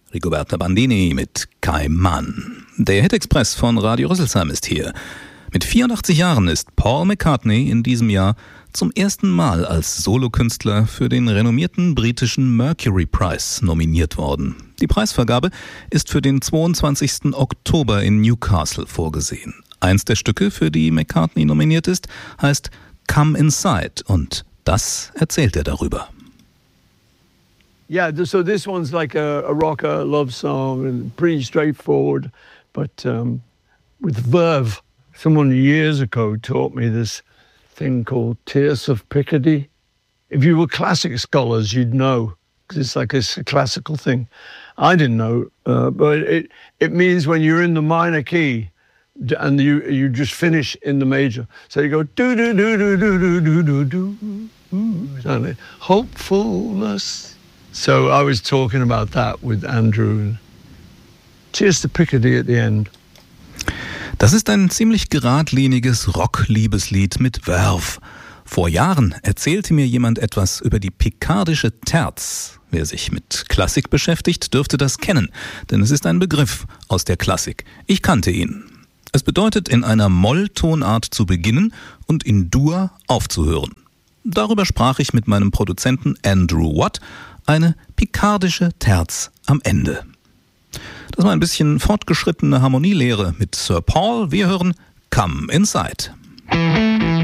Rigoberta Bandini mit Cayman. Der Hit-Express von Radio Rüsselsheim ist hier. Mit 84 Jahren ist Paul McCartney in diesem Jahr zum ersten Mal als Solokünstler für den renommierten britischen Mercury Prize nominiert worden. Die Preisvergabe ist für den 22. Oktober in Newcastle vorgesehen. Eins der Stücke, für die McCartney nominiert ist, heißt Come Inside und das erzählt er darüber. Yeah, so this one's like a rocker love song and pretty straightforward, but with verve. Someone years ago taught me this thing called Tierce of Picardy. If you were classic scholars, you'd know, because it's like a classical thing. I didn't know, but it means when you're in the minor key and you just finish in the major. So you go do do do do do do do do do. Hopefulness. So I was talking about that with Andrew. Tierce of Picardy at the end. Das ist ein ziemlich geradliniges Rock-Liebeslied mit Verve. Vor Jahren erzählte mir jemand etwas über die pikardische Terz. Wer sich mit Klassik beschäftigt, dürfte das kennen, denn es ist ein Begriff aus der Klassik. Ich kannte ihn. Es bedeutet, in einer Molltonart zu beginnen und in Dur aufzuhören. Darüber sprach ich mit meinem Produzenten Andrew Watt, eine pikardische Terz am Ende. Das war ein bisschen fortgeschrittene Harmonielehre mit Sir Paul. Wir hören Come Inside.